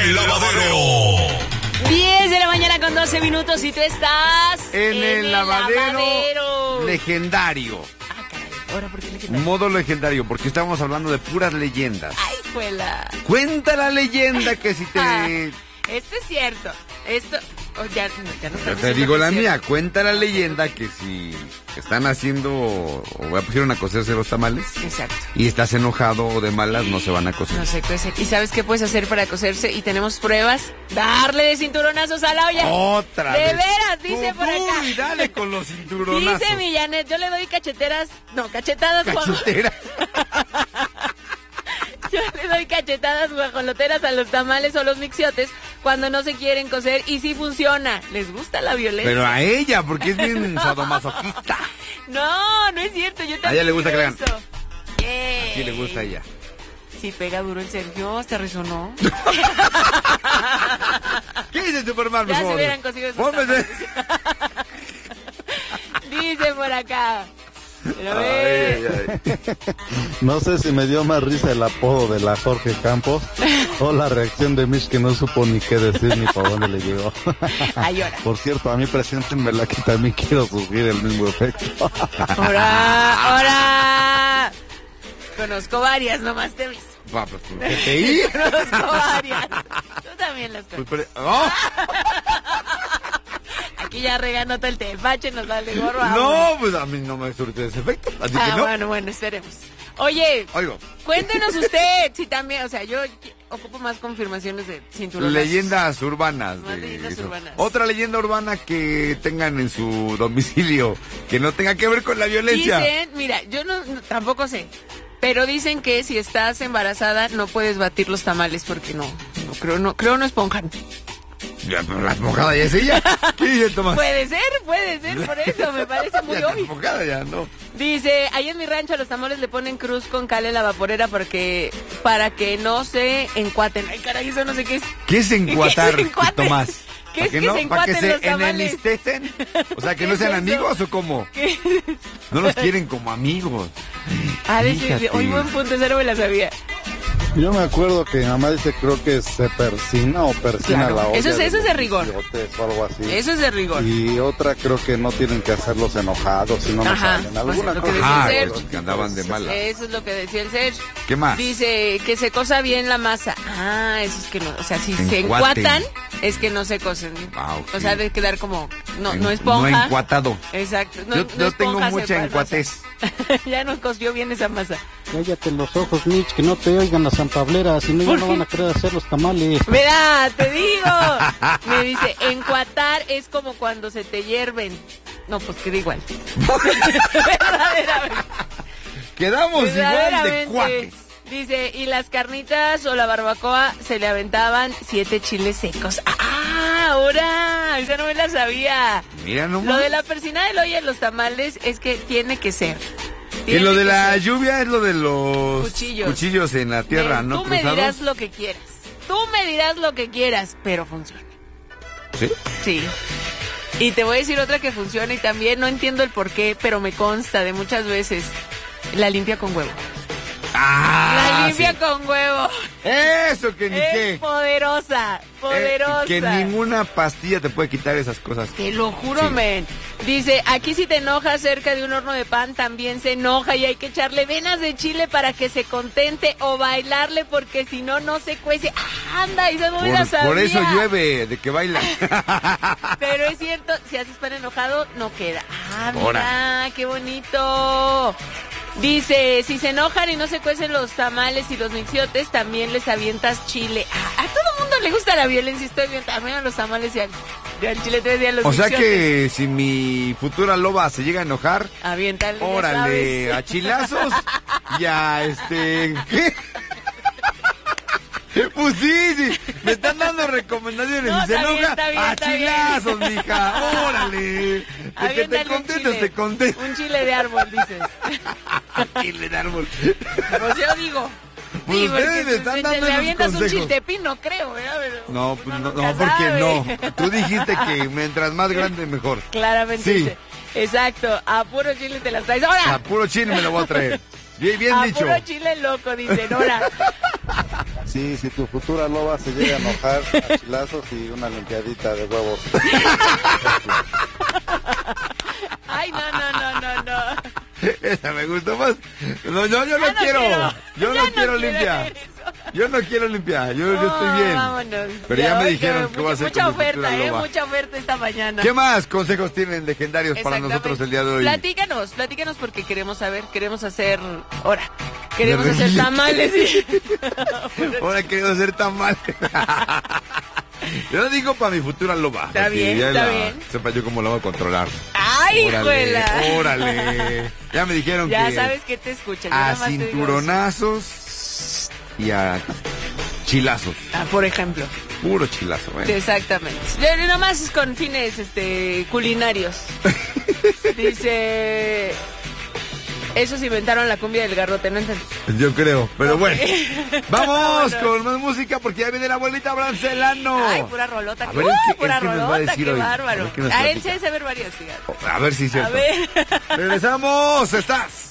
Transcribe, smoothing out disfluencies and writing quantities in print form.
el lavadero. 10 de la mañana con 12 minutos y tú estás en el lavadero legendario. Ah, caray. Ahora, ¿por qué legendario? Modo legendario, porque estamos hablando de puras leyendas. Ay, juela. Cuenta la leyenda que si te... Esto es cierto. Esto... ya no te digo la mía. Cuenta la leyenda que si están haciendo o pusieron a cocerse los tamales. Exacto. Y estás enojado o de malas, no se van a cocer. No se cuece. ¿Y sabes qué puedes hacer para cocerse? Y tenemos pruebas. Darle de cinturonazos a la olla. Otra de vez. veras, dice por acá. Uy, dale con los cinturonazos. Dice Millanet, yo le doy cachetadas, Cacheteras. Yo le doy cachetadas guajoloteras a los tamales o los mixiotes cuando no se quieren cocer y sí funciona. Les gusta la violencia. Pero a ella, porque es bien sadomasoquista. No es cierto, yo también. A ella le gusta que le hagan. A ti le gusta a ella. Sí, pega duro el Sergio, hasta resonó. ¿Qué dice Superman, por Ya favor? se hubieran cocido esos tamales. Dice por acá. No sé si me dio más risa el apodo de la Jorge Campos o la reacción de Mitch que no supo ni qué decir ni para dónde le llegó. Ay, ahora. Por cierto, a mí preséntenmela que también quiero sufrir el mismo efecto. ¡Ahora! Conozco varias, nomás te aviso. Conozco varias. Tú también las conoces. Aquí ya regando todo el tepache, nos vale gorro. No, pues a mí no me surte ese efecto, así que no. Bueno, esperemos. Oye, cuéntenos usted si también, o sea, yo ocupo más confirmaciones de cinturonazos. Leyendas urbanas. Otra leyenda urbana que tengan en su domicilio, que no tenga que ver con la violencia. Dicen, mira, yo tampoco sé, pero dicen que si estás embarazada no puedes batir los tamales porque creo no esponjan. Ya, pero la esponjada ya es ella. ¿Qué dice Tomás? Puede ser, por eso me parece muy obvio. La esponjada ya, no. Dice, ahí en mi rancho a los tamales le ponen cruz con cal en la vaporera para que no se encuaten. Ay, caray, eso no sé qué es. ¿Qué es encuatar, Tomás? ¿Qué es que se encuaten los tamales? ¿Enemistecen? O sea, que no sean amigos o cómo. No los quieren como amigos. Decir, hoy buen punto, esa no me la sabía. Yo me acuerdo que mi mamá dice, creo que se persina o persina la olla. Eso es de rigor. O algo así. Eso es de rigor. Y otra creo que no tienen que hacerlos enojados, si no salen. Alguna cosa. Los que andaban de mala. Eso es lo que decía el Sergio. ¿Qué más? Dice que se cosa bien la masa. Eso es que no, o sea, si se encuatan, es que no se cocen. Okay. O sea, debe quedar como, no esponja. No encuatado. Exacto. Yo tengo mucha encuatez. Ya nos coció bien esa masa. Cállate los ojos, Mitch, que no te oigan las santableras, si no ya no van a querer hacer los tamales. Mira, te digo. Me dice, encuatar es como cuando se te hierven. No, pues queda igual. Verdaderamente. Quedamos igual de cuates. Dice, y las carnitas o la barbacoa se le aventaban 7 chiles secos. Ahora, esa no me la sabía. Mira nomás. Lo de la persina del olla en los tamales es que tiene que ser. Y lo de la lluvia es lo de los cuchillos en la tierra, ¿no? Tú me dirás lo que quieras. Pero funciona. ¿Sí? Sí. Y te voy a decir otra que funciona y también no entiendo el por qué, pero me consta de muchas veces. La limpia con huevo. La limpia con huevo. Eso que ni qué. Es poderosa. Que ninguna pastilla te puede quitar esas cosas. Te lo juro, men. Dice, aquí si te enojas cerca de un horno de pan, también se enoja y hay que echarle venas de chile para que se contente o bailarle porque si no, no se cuece. Anda, y no me la sabía. Por eso llueve, de que baila. Pero es cierto, si haces pan enojado, no queda. Mira, qué bonito. Dice, si se enojan y no se cuecen los tamales y los mixiotes, también les avientas chile. A todo mundo le gusta la violencia, estoy bien. También a los tamales y al chile, te decía, los mixiotes. O sea que si mi futura loba se llega a enojar, aviéntale, órale, a chilazos y a ¿qué? Pues sí, me están dando recomendaciones. No, si se enoja, a chilazos, mija, órale. De que te contentes, te contento. Un chile de árbol, dices. Chile de árbol. Pues yo digo. Pues ustedes me están dando le esos avientas consejos. Un chiltepín, no creo, ¿verdad? Pero no, porque no. Tú dijiste que mientras más grande, mejor. Claramente. Sí. Dice. Exacto, a puro chile te las traes. ¡Ahora! A puro chile me lo voy a traer. Bien dicho. A puro chile loco, dice Nora. sí, si tu futura loba se llega a enojar, a chilazos y una limpiadita de huevos. Ay, no. Esa me gustó más. No, yo no quiero. Yo no quiero limpiar. Yo no quiero limpiar. Yo estoy bien. Vámonos. Pero ya me dijeron que va a ser mucha oferta, mucha oferta esta mañana. ¿Qué más consejos tienen legendarios para nosotros el día de hoy? Platícanos porque queremos saber, queremos hacer tamales. Ahora queremos hacer tamales. Yo lo digo para mi futura loba. Está bien. Sepa yo cómo lo voy a controlar. ¡Ay, hijuela! Órale. Ya me dijeron ya que... Ya sabes que te escuchan. A cinturonazos y a chilazos. Por ejemplo. Puro chilazo, Exactamente. Nomás es con fines culinarios. Dice... Esos inventaron la cumbia del garrote, ¿no entiendes? Yo creo, pero bueno. Vamos con más música porque ya viene la abuelita Brancelano. Ay, pura rolota. A ver, pura rolota, qué hoy? bárbaro. A él se debe ver varias, fíjate. A ver si es cierto. A ver. Regresamos, estás